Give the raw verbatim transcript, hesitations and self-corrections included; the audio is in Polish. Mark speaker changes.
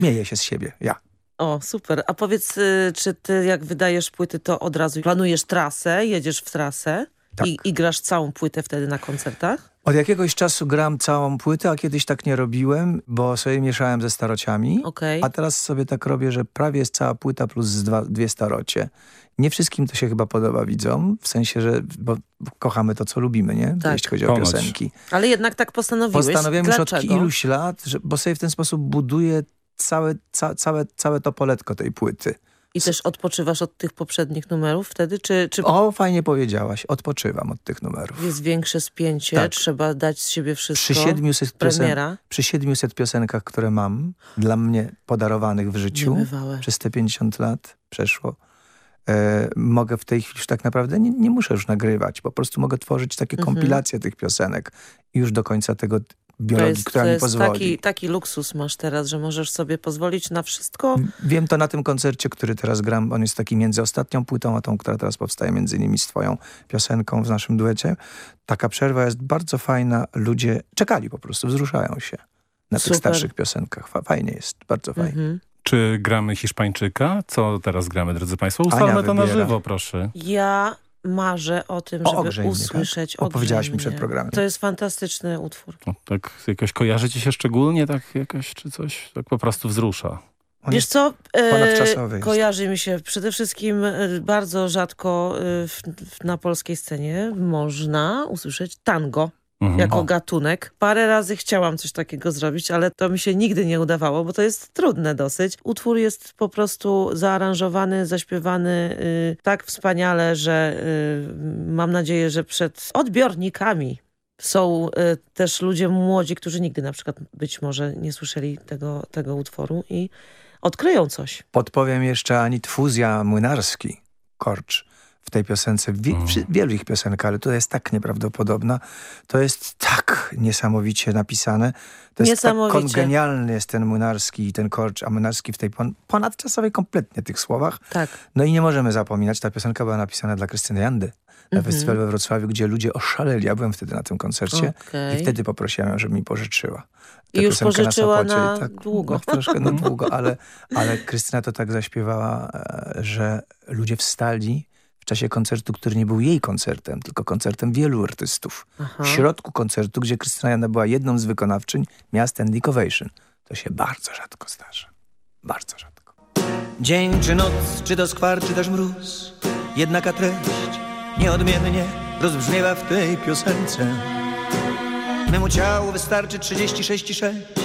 Speaker 1: Śmieję się z siebie, ja.
Speaker 2: O, super. A powiedz, y, czy ty jak wydajesz płyty, to od razu planujesz trasę, jedziesz w trasę
Speaker 1: Tak.
Speaker 2: i, i grasz całą płytę wtedy na koncertach?
Speaker 1: Od jakiegoś czasu gram całą płytę, a kiedyś tak nie robiłem, bo sobie mieszałem ze starociami.
Speaker 2: Okej.
Speaker 1: A teraz sobie tak robię, że prawie jest cała płyta plus dwa, dwie starocie. Nie wszystkim to się chyba podoba widzom, w sensie, że bo kochamy to, co lubimy, nie?
Speaker 2: Tak.
Speaker 1: Jeśli chodzi o
Speaker 3: Ponoć.
Speaker 1: piosenki.
Speaker 2: Ale jednak tak postanowiłeś.
Speaker 1: Postanowiłem już od
Speaker 2: Dlaczego?
Speaker 1: iluś lat, że, bo sobie w ten sposób buduję całe, ca, całe, całe to poletko tej płyty.
Speaker 2: I też odpoczywasz od tych poprzednich numerów wtedy? Czy, czy
Speaker 1: O, fajnie powiedziałaś. Odpoczywam od tych numerów.
Speaker 2: jest większe spięcie?
Speaker 1: Tak.
Speaker 2: Trzeba dać z siebie wszystko?
Speaker 1: Przy siedmiuset, piosen
Speaker 2: Premiera?
Speaker 1: przy siedmiuset piosenkach, które mam, dla mnie podarowanych w życiu,
Speaker 2: Niebywałe.
Speaker 1: przez te pięćdziesiąt lat przeszło, e, mogę w tej chwili już tak naprawdę, nie, nie muszę już nagrywać, po prostu mogę tworzyć takie
Speaker 2: Mhm.
Speaker 1: kompilacje tych piosenek i już do końca tego
Speaker 2: To
Speaker 1: biologii,
Speaker 2: jest,
Speaker 1: która
Speaker 2: to
Speaker 1: mi
Speaker 2: jest
Speaker 1: pozwoli.
Speaker 2: taki, taki luksus masz teraz, że możesz sobie pozwolić na wszystko.
Speaker 1: Wiem to na tym koncercie, który teraz gram. On jest taki między ostatnią płytą, a tą, która teraz powstaje między innymi z twoją piosenką w naszym duecie. Taka przerwa jest bardzo fajna. Ludzie czekali po prostu, wzruszają się na tych
Speaker 2: Super.
Speaker 1: starszych piosenkach. Fa- Fajnie jest, bardzo fajnie.
Speaker 2: Mhm.
Speaker 3: Czy gramy Hiszpańczyka? Co teraz gramy, drodzy państwo?
Speaker 1: Ania
Speaker 3: Ustalmy to na
Speaker 1: wybiera.
Speaker 3: żywo, proszę.
Speaker 2: Ja marzę o tym,
Speaker 1: O
Speaker 2: żeby
Speaker 1: Ogrzej mnie, tak?
Speaker 2: usłyszeć
Speaker 1: Opowiedziałaś mi
Speaker 2: Ogrzej
Speaker 1: przed
Speaker 2: mnie.
Speaker 1: programem.
Speaker 2: To jest fantastyczny utwór.
Speaker 3: O, tak jakoś kojarzy ci się szczególnie, tak jakoś, czy coś? Tak po prostu wzrusza.
Speaker 1: On
Speaker 2: Wiesz
Speaker 1: jest
Speaker 2: co, e,
Speaker 1: ponadczasowy jest.
Speaker 2: kojarzy mi się przede wszystkim e, bardzo rzadko e, w, w, na polskiej scenie można usłyszeć tango
Speaker 3: Mhm.
Speaker 2: jako
Speaker 1: O.
Speaker 2: gatunek. Parę razy chciałam coś takiego zrobić, ale to mi się nigdy nie udawało, bo to jest trudne dosyć. Utwór jest po prostu zaaranżowany, zaśpiewany y, tak wspaniale, że y, mam nadzieję, że przed odbiornikami są y, też ludzie młodzi, którzy nigdy na przykład być może nie słyszeli tego, tego utworu i odkryją coś.
Speaker 1: Podpowiem jeszcze Ani Fuzja Młynarski, Korcz. W tej piosence, w wie,
Speaker 3: Mm.
Speaker 1: w wielu ich piosenkach, ale tutaj jest tak nieprawdopodobna. To jest tak niesamowicie napisane. To jest tak
Speaker 2: Niesamowicie.
Speaker 1: kongenialny jest ten Młynarski i ten Korcz, a Młynarski w tej pon ponadczasowej kompletnie tych słowach.
Speaker 2: Tak.
Speaker 1: No i nie możemy zapominać, ta piosenka była napisana dla Krystyny Jandy na
Speaker 2: Mhm.
Speaker 1: festiwalu we Wrocławiu, gdzie ludzie oszaleli. Ja byłem wtedy na tym koncercie
Speaker 2: Okej.
Speaker 1: i wtedy poprosiłem ją, żeby mi pożyczyła.
Speaker 2: I
Speaker 1: Tę
Speaker 2: już
Speaker 1: piosenkę
Speaker 2: pożyczyła
Speaker 1: Sopocie.
Speaker 2: na
Speaker 1: I tak,
Speaker 2: długo.
Speaker 1: No, troszkę na długo, ale, ale Krystyna to tak zaśpiewała, e, że ludzie wstali w czasie koncertu, który nie był jej koncertem, tylko koncertem wielu artystów.
Speaker 2: Aha.
Speaker 1: W środku koncertu, gdzie Krystyna Jana była jedną z wykonawczyń, miała standing ovation. To się bardzo rzadko zdarza. Bardzo rzadko. Dzień czy noc, czy to skwar, czy też mróz, jednaka treść nieodmiennie rozbrzmiewa w tej piosence. Memu ciału wystarczy trzydzieści sześć i sześć